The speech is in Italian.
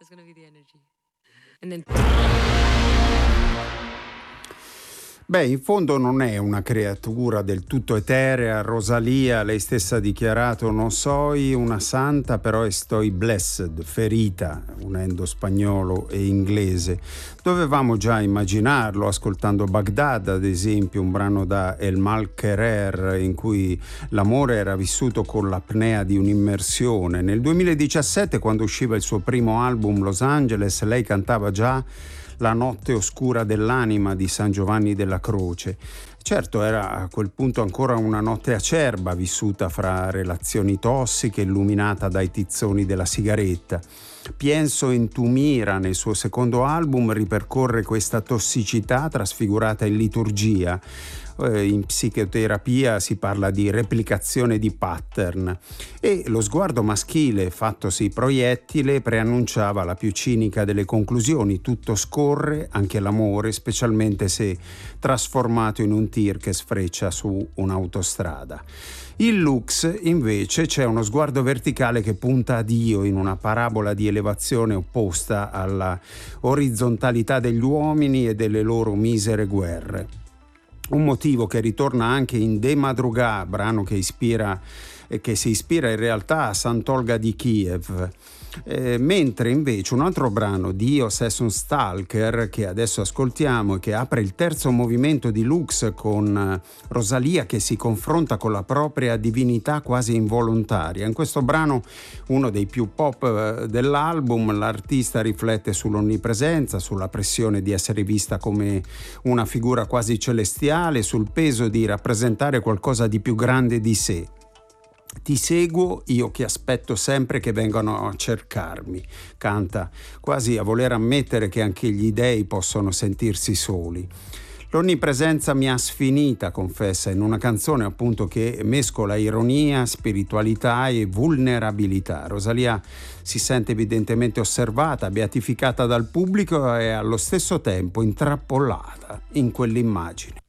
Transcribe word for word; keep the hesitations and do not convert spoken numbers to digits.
That's gonna be the energy. And then Beh, in fondo non è una creatura del tutto eterea. Rosalia, lei stessa ha dichiarato: non soi una santa, però estoy blessed, ferita, unendo spagnolo e inglese. Dovevamo già immaginarlo ascoltando Baghdad, ad esempio, un brano da El Mal Querer, in cui l'amore era vissuto con l'apnea di un'immersione. Nel duemiladiciassette, quando usciva il suo primo album Los Angeles, lei cantava già La notte oscura dell'anima di San Giovanni della Croce. Certo, era a quel punto ancora una notte acerba, vissuta fra relazioni tossiche, illuminata dai tizzoni della sigaretta. Pienso in tu mira, nel suo secondo album, ripercorre questa tossicità trasfigurata in liturgia. In psicoterapia si parla di replicazione di pattern, e lo sguardo maschile fattosi proiettile preannunciava la più cinica delle conclusioni: tutto scorre, anche l'amore, specialmente se trasformato in un tir che sfreccia su un'autostrada. In Lux, invece, c'è uno sguardo verticale che punta a Dio in una parabola di elevazione opposta alla orizzontalità degli uomini e delle loro misere guerre. Un motivo che ritorna anche in De Madrugà, brano che ispira e che si ispira in realtà a Sant'Olga di Kiev. Eh, mentre invece un altro brano di Io Sessun Stalker, che adesso ascoltiamo e che apre il terzo movimento di Lux, con Rosalia che si confronta con la propria divinità quasi involontaria. In questo brano, uno dei più pop dell'album, l'artista riflette sull'onnipresenza, sulla pressione di essere vista come una figura quasi celestiale, sul peso di rappresentare qualcosa di più grande di sé. Ti seguo, io che aspetto sempre che vengano a cercarmi, canta, quasi a voler ammettere che anche gli dei possono sentirsi soli. L'onnipresenza mi ha sfinita, confessa, in una canzone appunto che mescola ironia, spiritualità e vulnerabilità. Rosalia si sente evidentemente osservata, beatificata dal pubblico e allo stesso tempo intrappolata in quell'immagine.